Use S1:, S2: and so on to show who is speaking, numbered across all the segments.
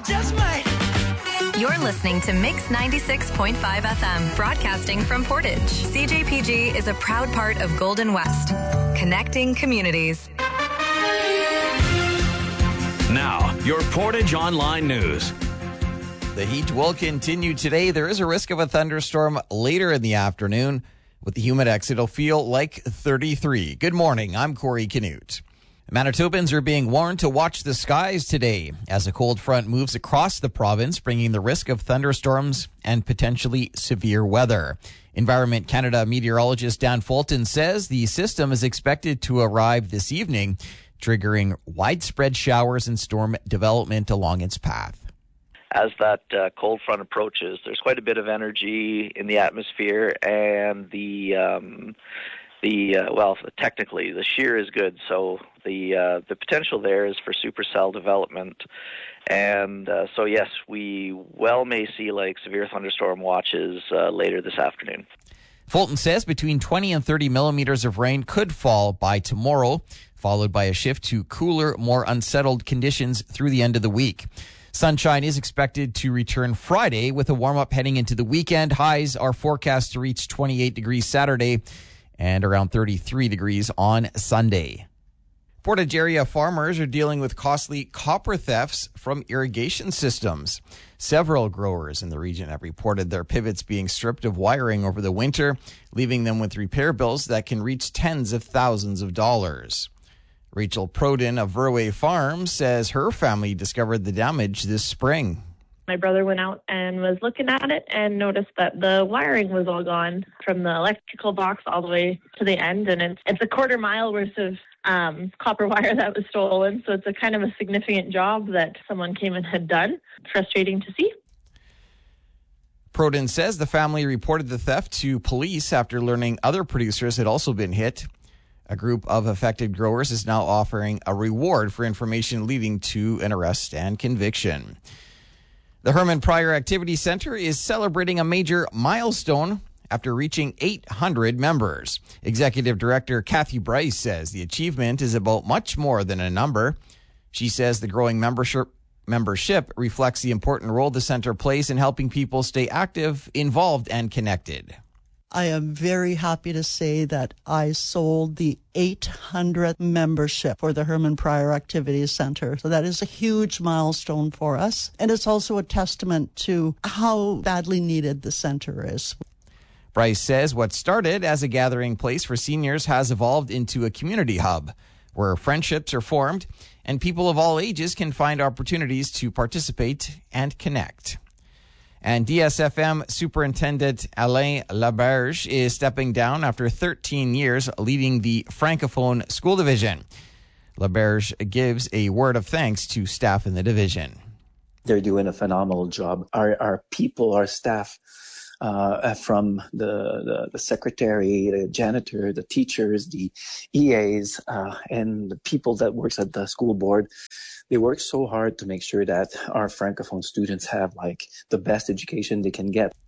S1: just might.
S2: You're listening to Mix 96.5 FM, broadcasting from Portage. CJPG is a proud part of Golden West, connecting communities.
S3: Now, your Portage Online News.
S4: The heat will continue today. There is a risk of a thunderstorm later in the afternoon. With the Humidex, it'll feel like 33. Good morning. I'm Corey Canute. Manitobans are being warned to watch the skies today as a cold front moves across the province, bringing the risk of thunderstorms and potentially severe weather. Environment Canada meteorologist Dan Fulton says the system is expected to arrive this evening, triggering widespread showers and storm development along its path.
S5: As that cold front approaches, there's quite a bit of energy in the atmosphere, and technically the shear is good, so the potential there is for supercell development, and so yes, we may see like severe thunderstorm watches later this afternoon.
S4: Fulton says between 20 and 30 millimeters of rain could fall by tomorrow, followed by a shift to cooler, more unsettled conditions through the end of the week. Sunshine is expected to return Friday with a warm-up heading into the weekend. Highs are forecast to reach 28 degrees Saturday and around 33 degrees on Sunday. Portage area farmers are dealing with costly copper thefts from irrigation systems. Several growers in the region have reported their pivots being stripped of wiring over the winter, leaving them with repair bills that can reach tens of thousands of dollars. Rachel Proden of Verway Farms says her family discovered the damage this spring.
S6: My brother went out and was looking at it and noticed that the wiring was all gone from the electrical box all the way to the end. And it's a quarter mile worth of copper wire that was stolen. So it's a kind of a significant job that someone came and had done. Frustrating to see.
S4: Proden says the family reported the theft to police after learning other producers had also been hit. A group of affected growers is now offering a reward for information leading to an arrest and conviction. The Herman Pryor Activity Center is celebrating a major milestone after reaching 800 members. Executive Director Kathy Bryce says the achievement is about much more than a number. She says the growing membership reflects the important role the center plays in helping people stay active, involved, and connected.
S7: I am very happy to say that I sold the 800th membership for the Herman Pryor Activities Center. So that is a huge milestone for us. And it's also a testament to how badly needed the center is.
S4: Bryce says what started as a gathering place for seniors has evolved into a community hub where friendships are formed and people of all ages can find opportunities to participate and connect. And DSFM Superintendent Alain Laberge is stepping down after 13 years leading the Francophone School Division. Laberge gives a word of thanks to staff in the division.
S8: They're doing a phenomenal job. Our people, our staff, from the secretary, the janitor, the teachers, the EAs, and the people that works at the school board, they work so hard to make sure that our Francophone students have the best education they can get.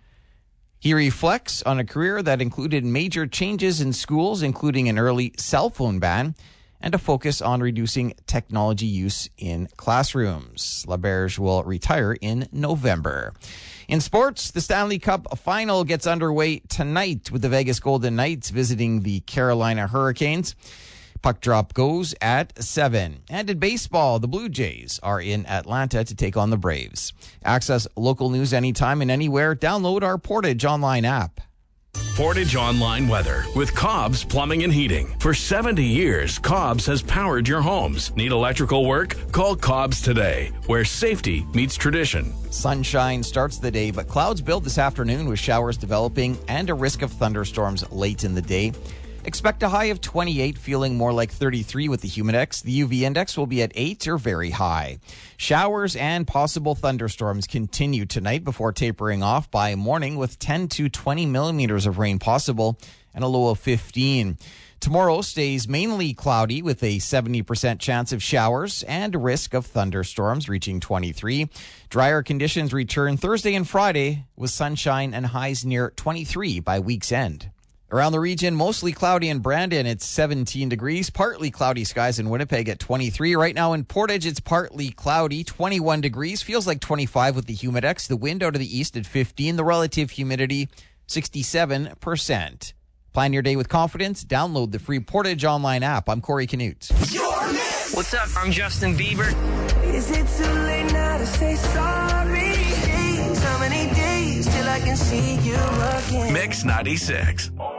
S4: He reflects on a career that included major changes in schools, including an early cell phone ban and a focus on reducing technology use in classrooms. Laberge will retire in November. In sports, the Stanley Cup final gets underway tonight with the Vegas Golden Knights visiting the Carolina Hurricanes. Puck drop goes at 7. And in baseball, the Blue Jays are in Atlanta to take on the Braves. Access local news anytime and anywhere. Download our Portage Online app.
S3: Portage Online Weather with Cobb's Plumbing and Heating. For 70 years, Cobb's has powered your homes. Need electrical work? Call Cobb's today, where safety meets tradition.
S4: Sunshine starts the day, but clouds build this afternoon with showers developing and a risk of thunderstorms late in the day. Expect a high of 28, feeling more like 33 with the Humidex. The UV index will be at 8 or very high. Showers and possible thunderstorms continue tonight before tapering off by morning with 10 to 20 millimeters of rain possible and a low of 15. Tomorrow stays mainly cloudy with a 70% chance of showers and a risk of thunderstorms reaching 23. Drier conditions return Thursday and Friday with sunshine and highs near 23 by week's end. Around the region, mostly cloudy in Brandon, it's 17 degrees. Partly cloudy skies in Winnipeg at 23. Right now in Portage, it's partly cloudy, 21 degrees. Feels like 25 with the Humidex. The wind out of the east at 15. The relative humidity, 67%. Plan your day with confidence. Download the free Portage online app. I'm Corey Canute.
S1: What's up? I'm Justin Bieber.
S9: Is it too late now to say sorry? So many days till I can see you again.
S3: Mix 96.